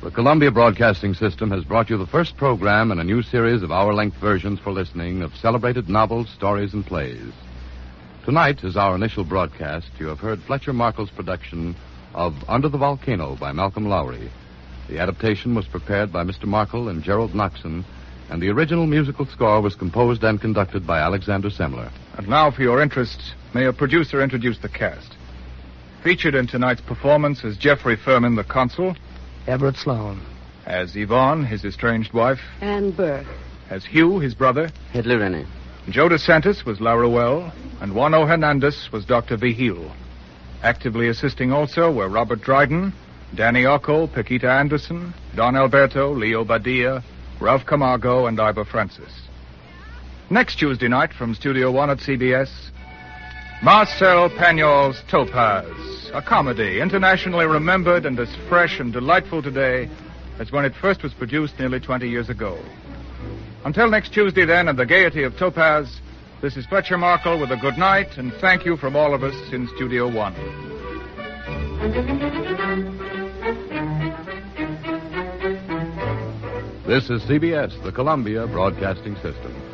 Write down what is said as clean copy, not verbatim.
The Columbia Broadcasting System has brought you the first program in a new series of hour-length versions for listening of celebrated novels, stories, and plays. Tonight, as our initial broadcast, you have heard Fletcher Markle's production of Under the Volcano by Malcolm Lowry. The adaptation was prepared by Mr. Markle and Gerald Noxon, and the original musical score was composed and conducted by Alexander Semler. And now, for your interest, may a producer introduce the cast. Featured in tonight's performance is Jeffrey Furman, the consul. Everett Sloan. As Yvonne, his estranged wife. Ann Burke. As Hugh, his brother. Hitler Rennie. Joe DeSantis was Laura Well, and Juano Hernandez was Dr. Vigil. Actively assisting also were Robert Dryden, Danny Occo, Paquita Anderson, Don Alberto, Leo Badia, Ralph Camargo, and Ivor Francis. Next Tuesday night from Studio One at CBS, Marcel Pagnol's Topaz, a comedy internationally remembered and as fresh and delightful today as when it first was produced nearly 20 years ago. Until next Tuesday, then, and the gaiety of Topaz, this is Fletcher Markle with a good night and thank you from all of us in Studio One. This is CBS, the Columbia Broadcasting System.